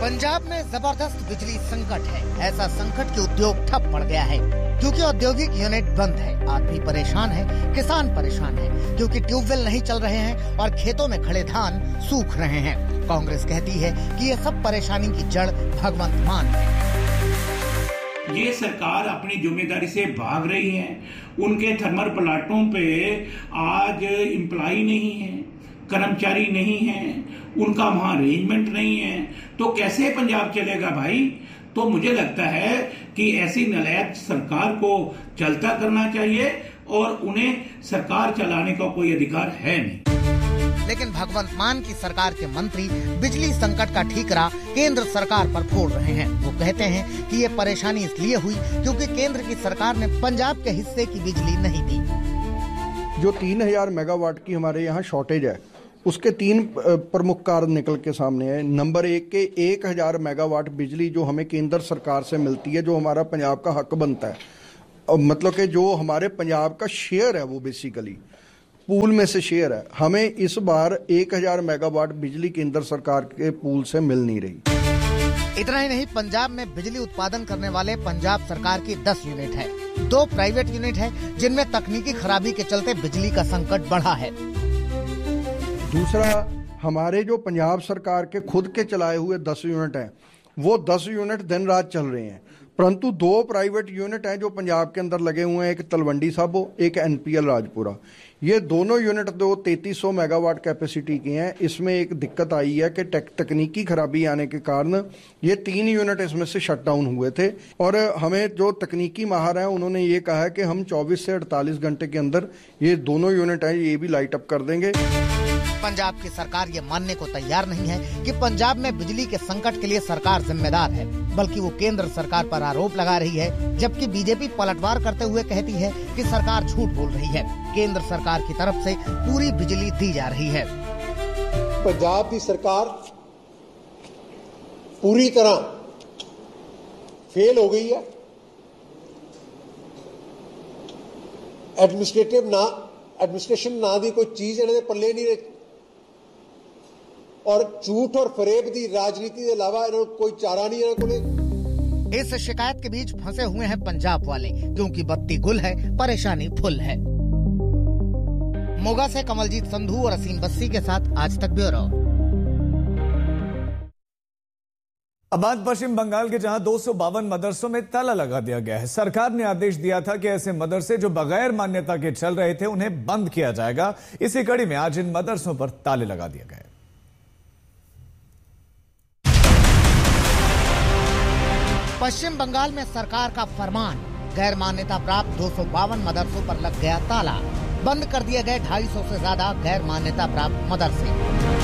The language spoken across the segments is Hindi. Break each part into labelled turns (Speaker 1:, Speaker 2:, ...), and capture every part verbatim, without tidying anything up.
Speaker 1: पंजाब में जबरदस्त बिजली संकट है। ऐसा संकट कि उद्योग ठप पड़ गया है क्योंकि औद्योगिक यूनिट बंद है। आदमी परेशान है, किसान परेशान है क्योंकि ट्यूबवेल नहीं चल रहे हैं और खेतों में खड़े धान सूख रहे हैं। कांग्रेस कहती है कि ये सब परेशानी की जड़ भगवंत मान है।
Speaker 2: ये सरकार अपनी जिम्मेदारी से भाग रही है। उनके थर्मल प्लांटों पे आज एम्प्लॉय नहीं है, कर्मचारी नहीं है, उनका वहां अरेंजमेंट नहीं है, तो कैसे पंजाब चलेगा भाई। तो मुझे लगता है कि ऐसी नालायक सरकार को चलता करना चाहिए और उन्हें सरकार चलाने का कोई अधिकार है नहीं।
Speaker 1: लेकिन भगवंत मान की सरकार के मंत्री बिजली संकट का ठीकरा केंद्र सरकार पर फोड़ रहे हैं। वो कहते हैं कि ये परेशानी इसलिए हुई क्योंकि केंद्र की सरकार ने पंजाब के हिस्से की बिजली नहीं दी।
Speaker 3: जो तीन हजार मेगावाट की हमारे यहाँ शॉर्टेज है, उसके तीन प्रमुख कारण निकल के सामने है। नंबर एक के एक हजार मेगावाट बिजली जो हमें केंद्र सरकार से मिलती है, जो हमारा पंजाब का हक बनता है, और मतलब कि जो हमारे पंजाब का शेयर है, वो बेसिकली पूल में से शेयर है। हमें इस बार एक हजार मेगावाट बिजली केंद्र सरकार के पूल से मिल नहीं रही।
Speaker 1: इतना ही नहीं, पंजाब में बिजली उत्पादन करने वाले पंजाब सरकार की दस यूनिट है। दो प्राइवेट यूनिट है जिनमें तकनीकी खराबी के चलते बिजली का संकट बढ़ा है।
Speaker 3: दूसरा, हमारे जो पंजाब सरकार के खुद के चलाए हुए दस यूनिट हैं, वो दस यूनिट दिन रात चल रहे हैं, परंतु दो प्राइवेट यूनिट हैं जो पंजाब के अंदर लगे हुए हैं, एक तलवंडी साबो, एक एनपीएल राजपुरा। ये दोनों यूनिट दो तैंतीस सौ मेगावाट कैपेसिटी की हैं। इसमें एक दिक्कत आई है कि टेक, तकनीकी खराबी आने के कारण ये तीन यूनिट इसमें से शट डाउन हुए थे, और हमें जो तकनीकी माहिर हैं उन्होंने ये कहा है कि हम चौबीस से अड़तालीस घंटे के अंदर ये दोनों यूनिट हैं ये भी लाइट अप कर देंगे।
Speaker 1: पंजाब की सरकार ये मानने को तैयार नहीं है कि पंजाब में बिजली के संकट के लिए सरकार जिम्मेदार है, बल्कि वो केंद्र सरकार पर आरोप लगा रही है, जबकि बीजेपी पलटवार करते हुए कहती है कि सरकार झूठ बोल रही है। केंद्र सरकार की तरफ से पूरी बिजली दी जा रही है।
Speaker 4: पंजाब की सरकार पूरी तरह फेल हो गई है। एडमिनिस्ट्रेटिव ना एडमिनिस्ट्रेशन ना दी कोई चीज इन्होंने पल्ले नहीं रखी, और झूठ और फरेब की राजनीति के अलावा इन्होंने कोई चारा नहीं है।
Speaker 1: इस शिकायत के बीच फंसे हुए हैं पंजाब वाले, क्योंकि बत्ती गुल है, परेशानी फुल है। मोगा से कमलजीत संधू और असीम बस्सी के साथ आज तक ब्यूरो।
Speaker 5: अब बात पश्चिम बंगाल के, जहां दो सौ बावन मदरसों में ताला लगा दिया गया है। सरकार ने आदेश दिया था कि ऐसे मदरसे जो बगैर मान्यता के चल रहे थे उन्हें बंद किया जाएगा। इसी कड़ी में आज इन मदरसों पर ताले लगा दिए गए।
Speaker 1: पश्चिम बंगाल में सरकार का फरमान, गैर मान्यता प्राप्त दो सौ बावन मदरसों पर लग गया ताला। बंद कर दिए गए ढाई सौ से ज्यादा गैर मान्यता प्राप्त मदरसे।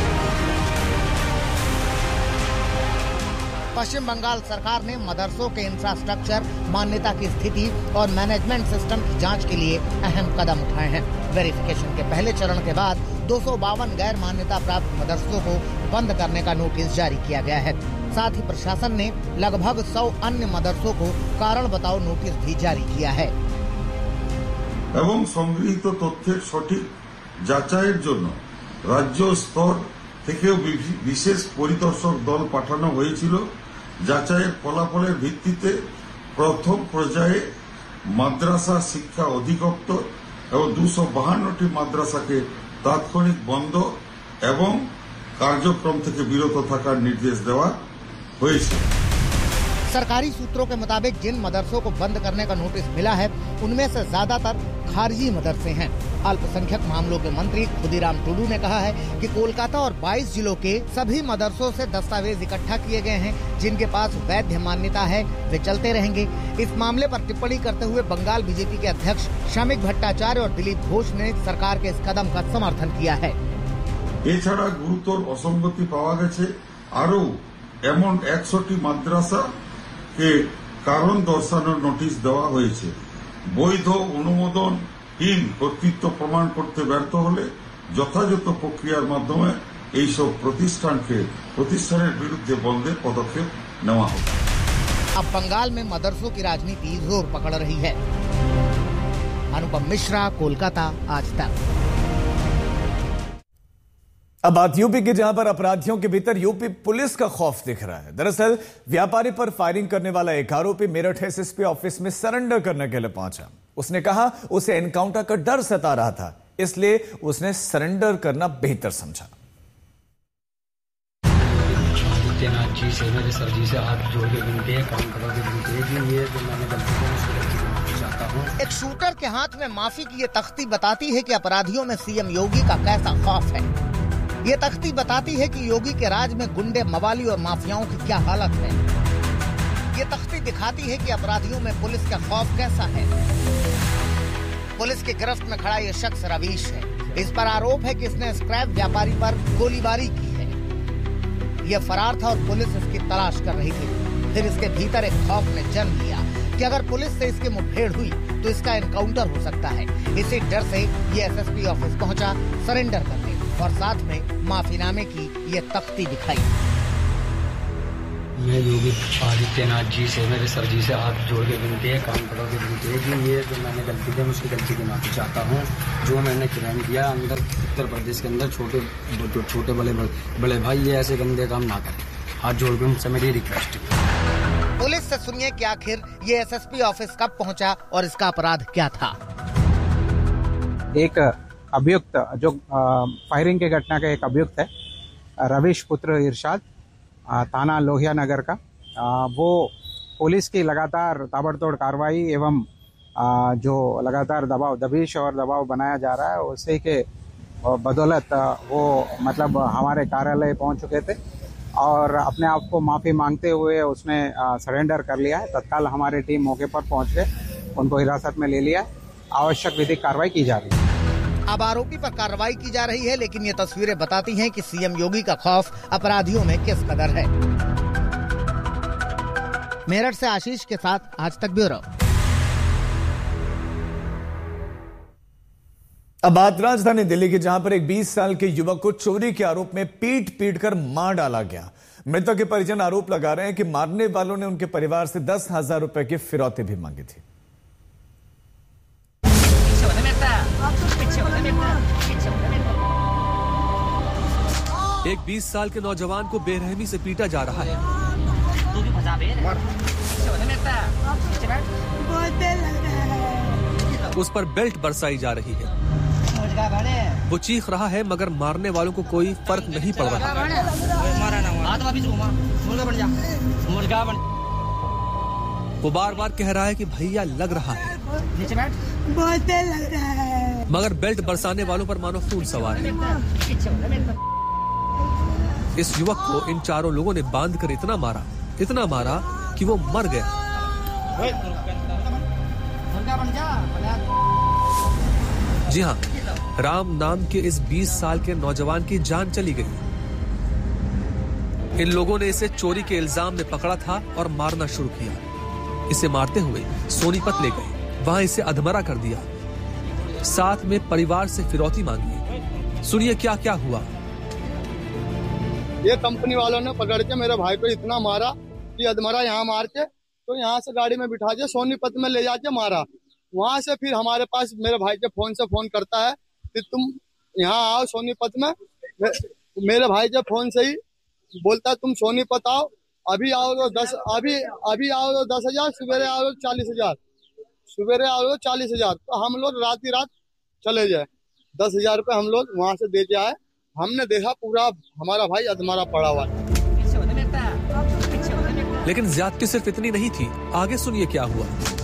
Speaker 1: पश्चिम बंगाल सरकार ने मदरसों के इंफ्रास्ट्रक्चर, मान्यता की स्थिति और मैनेजमेंट सिस्टम की जांच के लिए अहम कदम उठाए हैं। वेरिफिकेशन के पहले चरण के बाद दो सौ बावन गैर मान्यता प्राप्त मदरसों को बंद करने का नोटिस जारी किया गया है। साथ ही प्रशासन ने लगभग सौ अन्य मदरसों को कारण बताओ नोटिस भी जारी किया है।
Speaker 6: এবং সংগৃহীত তথ্যের সঠিক যাচাইয়ের জন্য রাজ্য স্তর থেকেও বিশেষ পরিদর্শক দল পাঠানো হয়েছিল। যাচাইয়ের ফলাফলের ভিত্তিতে প্রথম পর্যায়ে মাদ্রাসা শিক্ষা অধিদপ্তর এবং দুশো বাহান্নটি মাদ্রাসাকে তাৎক্ষণিক বন্ধ এবং কার্যক্রম থেকে বিরত থাকার নির্দেশ দেওয়া হয়েছে।
Speaker 1: सरकारी सूत्रों के मुताबिक जिन मदरसों को बंद करने का नोटिस मिला है उनमें से ज्यादातर खारजी मदरसे हैं। अल्पसंख्यक मामलों के मंत्री खुदीराम टुडू ने कहा है कि कोलकाता और बाईस जिलों के सभी मदरसों से दस्तावेज इकट्ठा किए गए हैं, जिनके पास वैध मान्यता है, वे चलते रहेंगे। इस मामले पर टिप्पणी करते हुए बंगाल बीजेपी के अध्यक्ष शामिक भट्टाचार्य और दिलीप घोष ने सरकार के इस कदम का समर्थन किया है।
Speaker 6: এছাড়া গুরুতর অসঙ্গতি পাওয়া গেছে আরো এমন একশোটি মাদ্রাসা কে কারণ দর্শানোর নোটিশ দেওয়া হয়েছে। বৈধ অনুমোদনহীন কর্তৃত্ব প্রমাণ করতে ব্যর্থ হলে যথাযথ প্রক্রিয়ার মাধ্যমে এইসব প্রতিষ্ঠানকে প্রতিষ্ঠানের বিরুদ্ধে বন্ধের পদক্ষেপ নেওয়া হবে।
Speaker 1: अब बंगाल में मदरसों की राजनीति जोर पकड़ रही है। अनुपम मिश्रा, कोलकाता, आज तक।
Speaker 5: अब बात यूपी की, जहां पर अपराधियों के भीतर यूपी पुलिस का खौफ दिख रहा है। दरअसल व्यापारी पर फायरिंग करने वाला एक आरोपी मेरठ एसएसपी ऑफिस में सरेंडर करने के लिए पहुंचा। उसने कहा उसे एनकाउंटर का डर सता रहा था, इसलिए उसने सरेंडर करना बेहतर समझा।
Speaker 7: आदित्यनाथ जी से, मेरे सर जी से हाथ जोड़ के विनती है, काम करा के विनती है कि ये जो मैंने गलती की उसकी गलती की माफी चाहता हूँ।
Speaker 1: एक शूटर के हाथ में माफी की ये तख्ती बताती है कि अपराधियों में सीएम योगी का कैसा खौफ है। ये तख्ती बताती है कि योगी के राज में गुंडे, मवाली और माफियाओं की क्या हालत है। ये तख्ती दिखाती है कि अपराधियों में पुलिस का खौफ कैसा है। पुलिस की गिरफ्त में खड़ा ये शख्स रवीश है। इस पर आरोप है कि इसने स्क्रैप व्यापारी पर गोलीबारी की है। ये फरार था और पुलिस इसकी तलाश कर रही थी। फिर इसके भीतर एक खौफ ने जन्म लिया कि अगर पुलिस से इसकी मुठभेड़ हुई तो इसका एनकाउंटर हो सकता है। इसी डर से ये एसएसपी ऑफिस पहुंचा सरेंडर करने और साथ में माफीनामे की ये तख्ती दिखाई।
Speaker 7: मैं योगी आदित्यनाथ जी से, मेरे सर जी से हाथ जोड़ के विनती है, काम करो के विनती है कि ये जो मैंने गलती की उसकी गलती की माफी चाहता हूँ। जो मैंने क्राइम किया अंदर उत्तर प्रदेश के अंदर, छोटे जो छोटे बड़े बड़े भाई ये ऐसे गंदे काम ना करें। हाथ जोड़ के उनसे मेरी रिक्वेस्ट है।
Speaker 1: पुलिस से सुनिए कि आखिर ये एसएसपी ऑफिस कब पहुंचा और इसका अपराध क्या था।
Speaker 8: एक अभियुक्त जो फायरिंग के घटना का एक अभियुक्त है, रवीश पुत्र इरशाद, थाना लोहिया नगर का, वो पुलिस की लगातार ताबड़तोड़ कार्रवाई एवं जो लगातार दबाव दबिश और दबाव बनाया जा रहा है, उसी के बदौलत वो मतलब हमारे कार्यालय पहुंच चुके थे और अपने आप को माफ़ी मांगते हुए उसने सरेंडर कर लिया है। तत्काल हमारी टीम मौके पर पहुंच के उनको हिरासत में ले लिया है। आवश्यक विधिक कार्रवाई की जा रही है।
Speaker 1: अब आरोपी पर कार्रवाई की जा रही है, लेकिन ये तस्वीरें बताती हैं कि सीएम योगी का खौफ अपराधियों में किस कदर है। मेरठ से आशीष के साथ आज तक ब्यूरो।
Speaker 5: अब बात राजधानी दिल्ली की, जहां पर एक बीस साल के युवक को चोरी के आरोप में पीट पीट कर मार डाला गया। मृतक के परिजन आरोप लगा रहे हैं कि मारने वालों ने उनके परिवार से दस हजार रुपए की फिरौती भी मांगी थी।
Speaker 9: एक बीस साल के नौजवान को बेरहमी से पीटा जा रहा है। उस पर बेल्ट बरसाई जा रही है। वो चीख रहा है मगर मारने वालों को कोई फर्क नहीं पड़ रहा। वो बार बार कह रहा है कि भैया लग रहा है, मगर बेल्ट बरसाने वालों पर मानो खून सवार है। इस युवक को इन चारों लोगों ने बांधकर इतना मारा इतना मारा कि वो मर गया। जी हाँ, राम नाम के इस बीस साल के नौजवान की जान चली गई। इन लोगों ने इसे चोरी के इल्जाम में पकड़ा था और मारना शुरू किया। इसे मारते हुए सोनीपत ले गए, वहां इसे अधमरा कर दिया। साथ में परिवार से फिरौती मांगी। सुनिए क्या क्या हुआ।
Speaker 10: ये कंपनी वालों ने पकड़ के मेरे भाई को इतना मारा कि अधमरा यहाँ मार के तो यहाँ से गाड़ी में बिठा के सोनीपत में ले जाके मारा। वहां से फिर हमारे पास मेरे भाई के फोन से फोन करता है कि तुम यहाँ आओ सोनीपत में। मेरे भाई के फोन से ही बोलता है तुम सोनीपत आओ, अभी आओ तो दस अभी अभी आओ तो दस हजार सवेरे आओ तो चालीस हजार सवेरे आओ तो चालीस हजार तो हम लोग रात ही रात चले जाए। दस हजार रुपये हम लोग वहां से दे के आए। हमने देखा पूरा हमारा भाई अधमरा पड़ा हुआ है।
Speaker 9: लेकिन ज्यादती सिर्फ इतनी नहीं थी, आगे सुनिए क्या हुआ।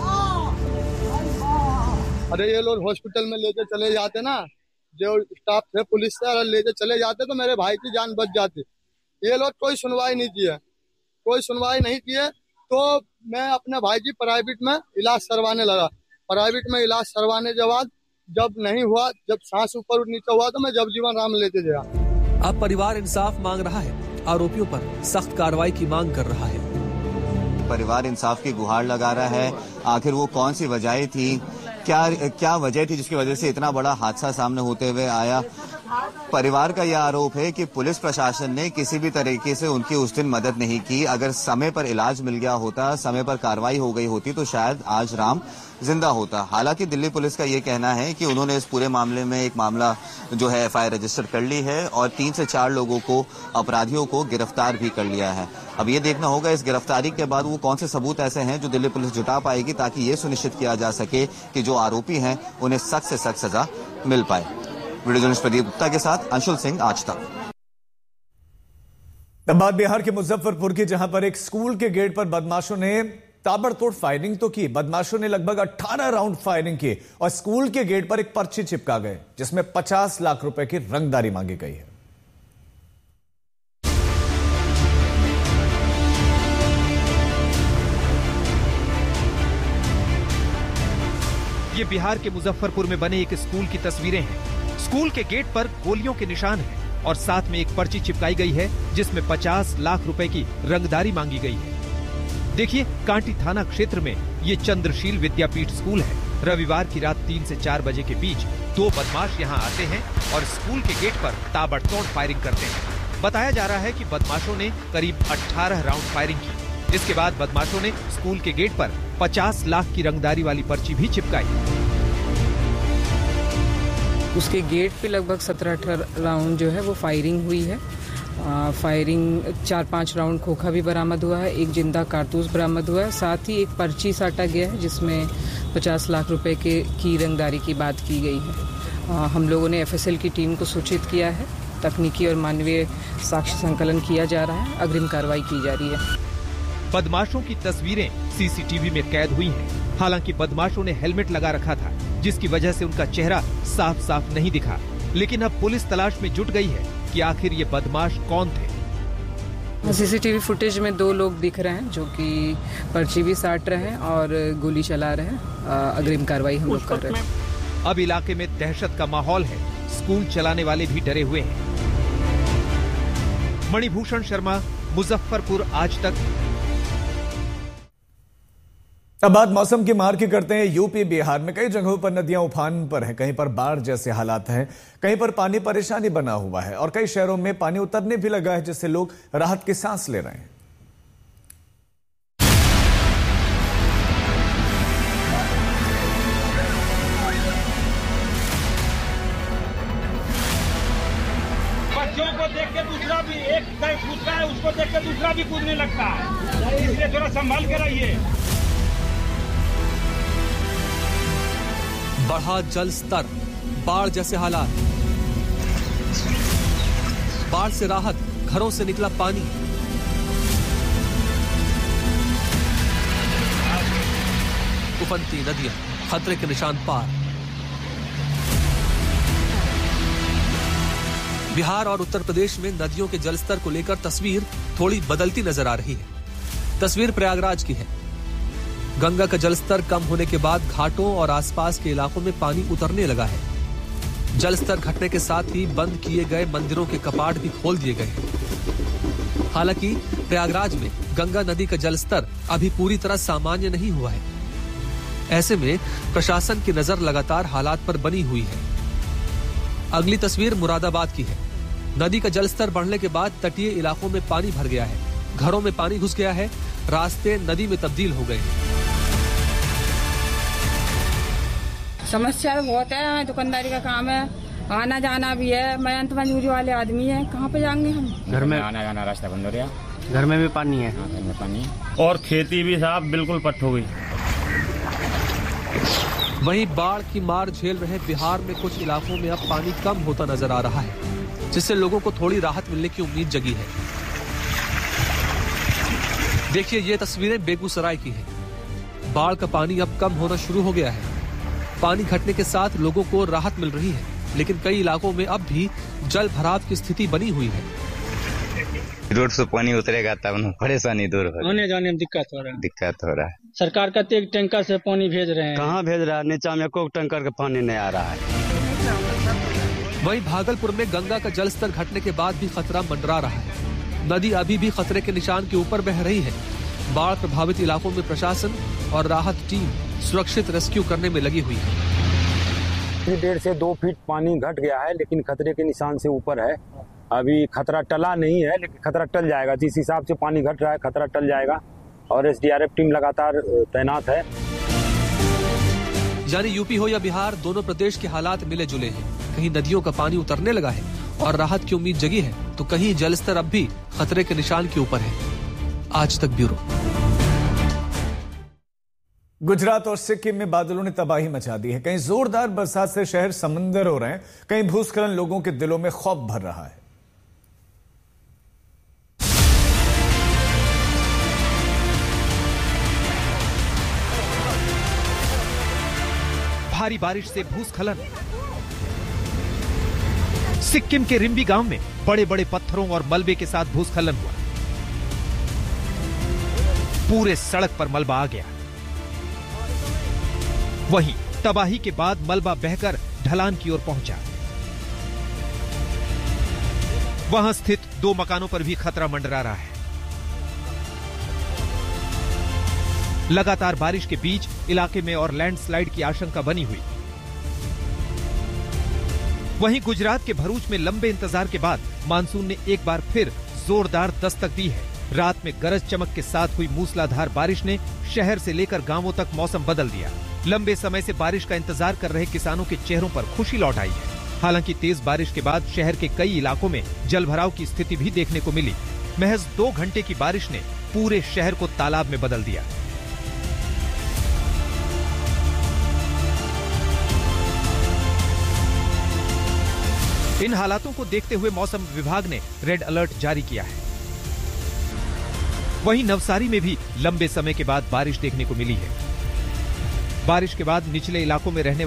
Speaker 10: अरे ये लोग हॉस्पिटल में लेके चले जाते ना, जो स्टाफ थे पुलिस से, अगर लेके चले जाते तो मेरे भाई की जान बच जाती। ये लोग कोई सुनवाई नहीं किए कोई सुनवाई नहीं किए तो मैं अपने भाई की प्राइवेट में इलाज करवाने लगा। प्राइवेट में इलाज करवाने के बाद जब नहीं हुआ, जब सांस ऊपर नीचे हुआ तो मैं जब जीवन राम लेते गया।
Speaker 9: अब परिवार इंसाफ मांग रहा है, आरोपियों पर सख्त कार्रवाई की मांग कर रहा है।
Speaker 11: परिवार इंसाफ की गुहार लगा रहा है। आखिर वो कौन सी वजह थी, क्या क्या वजह थी जिसकी वजह से इतना बड़ा हादसा सामने होते हुए आया। परिवार का यह आरोप है कि पुलिस प्रशासन ने किसी भी तरीके से उनकी उस दिन मदद नहीं की। अगर समय पर इलाज मिल गया होता, समय पर कार्रवाई हो गई होती तो शायद आज राम जिंदा होता। हालांकि दिल्ली पुलिस का ये कहना है कि उन्होंने इस पूरे मामले में एक मामला जो है एफ आई आर रजिस्टर कर ली है और तीन से चार लोगों को, अपराधियों को गिरफ्तार भी कर लिया है। अब ये देखना होगा इस गिरफ्तारी के बाद वो कौन से सबूत ऐसे हैं जो दिल्ली पुलिस जुटा पाएगी ताकि ये सुनिश्चित किया जा सके कि जो आरोपी हैं उन्हें सख्त से सख्त सजा मिल पाए। वीडियो जर्नलिस्ट प्रदीप गुप्ता के साथ अंशुल सिंह, आज तक।
Speaker 5: अब बात बिहार के मुजफ्फरपुर की, जहां पर एक स्कूल के गेट पर बदमाशों ने ताबड़तोड़ फायरिंग तो की। बदमाशों ने लगभग अठारह राउंड फायरिंग की और स्कूल के गेट पर एक पर्ची चिपका गए जिसमें पचास लाख रुपए की रंगदारी मांगी गई है।
Speaker 12: ये बिहार के मुजफ्फरपुर में बने एक स्कूल की तस्वीरें हैं। स्कूल के गेट पर गोलियों के निशान हैं और साथ में एक पर्ची चिपकाई गई है जिसमें पचास लाख रुपए की रंगदारी मांगी गई है। देखिए, कांटी थाना क्षेत्र में ये चंद्रशील विद्यापीठ स्कूल है। रविवार की रात तीन से चार बजे के बीच दो बदमाश यहाँ आते हैं और स्कूल के गेट पर ताबड़तोड़ फायरिंग करते हैं। बताया जा रहा है कि बदमाशों ने करीब अठारह राउंड फायरिंग की। इसके बाद बदमाशों ने स्कूल के गेट पर पचास लाख की रंगदारी वाली पर्ची भी चिपकाई।
Speaker 13: उसके गेट पे लगभग सत्रह अठारह राउंड जो है वो फायरिंग हुई है। आ, फायरिंग चार पांच राउंड खोखा भी बरामद हुआ है, एक जिंदा कारतूस बरामद हुआ है, साथ ही एक पर्ची साटा गया है जिसमें पचास लाख रुपए के की रंगदारी की बात की गई है। आ, हम लोगों ने एफ एस एल की टीम को सूचित किया है। तकनीकी और मानवीय साक्ष्य संकलन किया जा रहा है, अग्रिम कार्रवाई की जा रही है।
Speaker 12: बदमाशों की तस्वीरें सी सी टी वी में कैद हुई हैं। हालांकि बदमाशों ने हेलमेट लगा रखा था जिसकी वजह से उनका चेहरा साफ साफ नहीं दिखा। लेकिन अब पुलिस तलाश में जुट गई है कि आखिर ये बदमाश कौन थे।
Speaker 13: सी सी टी वी फुटेज में दो लोग दिख रहे हैं जो कि पर्ची भी साट रहे हैं और गोली चला रहे हैं। अग्रिम कार्रवाई हम लोग कर रहे हैं।
Speaker 12: अब इलाके में दहशत का माहौल है। स्कूल चलाने वाले भी डरे हुए हैं। मणिभूषण शर्मा, मुजफ्फरपुर, आज तक।
Speaker 5: अब बात मौसम की मार की करते हैं। यूपी बिहार में कई जगहों पर नदियां उफान पर हैं, कहीं पर बाढ़ जैसे हालात हैं, कहीं पर पानी परेशानी बना हुआ है और कई शहरों में पानी उतरने भी लगा है जिससे लोग राहत की सांस ले रहे हैं।
Speaker 14: बच्चों को देख के दूसरा भी एक कूदता है, उसको देख के दूसरा भी कूदने लगता है, इसलिए थोड़ा संभाल के रहिए।
Speaker 9: बढ़ा जल स्तर, बाढ़ जैसे हालात, बाढ़ से राहत, घरों से निकला पानी। उफनती नदियां खतरे के निशान पार। बिहार और उत्तर प्रदेश में नदियों के जलस्तर को लेकर तस्वीर थोड़ी बदलती नजर आ रही है। तस्वीर प्रयागराज की है। गंगा का जलस्तर कम होने के बाद घाटों और आसपास के इलाकों में पानी उतरने लगा है। जलस्तर घटने के साथ ही बंद किए गए मंदिरों के कपाट भी खोल दिए गए हैं। हालांकि प्रयागराज में गंगा नदी का जलस्तर अभी पूरी तरह सामान्य नहीं हुआ है। ऐसे में प्रशासन की नजर लगातार हालात पर बनी हुई है। अगली तस्वीर मुरादाबाद की है। नदी का जलस्तर बढ़ने के बाद तटीय इलाकों में पानी भर गया है, घरों में पानी घुस गया है, रास्ते नदी में तब्दील हो गए।
Speaker 15: समस्या बहुत है, दुकानदारी का काम है, आना जाना भी है। मैं अंत मजदूरी वाले आदमी है, कहाँ पे जाएंगे हम?
Speaker 16: घर में आना जाना रास्ता बंद हो गया, घर में भी पानी है। हाँ, घर में पानी है और खेती भी साहब बिल्कुल पट हो गई।
Speaker 9: वहीं बाढ़ की मार झेल रहे बिहार में कुछ इलाकों में अब पानी कम होता नजर आ रहा है, जिससे लोगों को थोड़ी राहत मिलने की उम्मीद जगी है। देखिए, ये तस्वीरें बेगूसराय की हैं। बाढ़ का पानी अब कम होना शुरू हो गया है। पानी घटने के साथ लोगों को राहत मिल रही है, लेकिन कई इलाकों में अब भी जल भराव की स्थिति बनी हुई है।
Speaker 17: रोड से पानी उतरेगा तब न परेशानी दूर होगी।
Speaker 18: आने जाने में दिक्कत हो रहा है।
Speaker 17: दिक्कत हो रहा है।
Speaker 18: सरकार कहते हैं टैंकर से पानी भेज रहे हैं।
Speaker 16: कहाँ भेज रहा है? नीचा में कोई टैंकर का पानी नहीं आ रहा है।
Speaker 9: वहीं भागलपुर में गंगा का जलस्तर घटने के बाद भी खतरा मंडरा रहा है। नदी अभी भी खतरे के निशान के ऊपर बह रही है। बाढ़ प्रभावित इलाकों में प्रशासन और राहत टीम सुरक्षित रेस्क्यू करने में लगी हुई है।
Speaker 19: फीट डेढ़ से दो फीट पानी घट गया है, लेकिन खतरे के निशान से ऊपर है। अभी खतरा टला नहीं है, लेकिन खतरा टल जाएगा। जिस हिसाब से पानी घट रहा है खतरा टल जाएगा और एसडीआरएफ टीम लगातार तैनात है।
Speaker 9: यानी यूपी हो या बिहार, दोनों प्रदेश के हालात मिले जुले हैं। कहीं नदियों का पानी उतरने लगा है और राहत की उम्मीद जगी है, तो कहीं जलस्तर अब भी खतरे के निशान के ऊपर है। आज तक ब्यूरो।
Speaker 5: गुजरात और सिक्किम में बादलों ने तबाही मचा दी है। कहीं जोरदार बरसात से शहर समंदर हो रहे हैं, कहीं भूस्खलन लोगों के दिलों में खौफ भर रहा है।
Speaker 12: भारी बारिश से भूस्खलन। सिक्किम के रिम्बी गांव में बड़े बड़े पत्थरों और मलबे के साथ भूस्खलन हुआ। पूरे सड़क पर मलबा आ गया। वहीं तबाही के बाद मलबा बहकर ढलान की ओर पहुंचा। वहां स्थित दो मकानों पर भी खतरा मंडरा रहा है। लगातार बारिश के बीच इलाके में और लैंडस्लाइड की आशंका बनी हुई। वहीं गुजरात के भरूच में लंबे इंतजार के बाद मानसून ने एक बार फिर जोरदार दस्तक दी है। रात में गरज चमक के साथ हुई मूसलाधार बारिश ने शहर से लेकर गांवों तक मौसम बदल दिया। लंबे समय से बारिश का इंतजार कर रहे किसानों के चेहरों पर खुशी लौट आई है। हालांकि तेज बारिश के बाद शहर के कई इलाकों में जलभराव की स्थिति भी देखने को मिली। महज दो घंटे की बारिश ने पूरे शहर को तालाब में बदल दिया। इन हालातों को देखते हुए मौसम विभाग ने रेड अलर्ट जारी किया है। वहीं नवसारी में भी लंबे समय के बाद बारिश देखने को मिली है। बारिश के बाद निचले इलाकों में रहने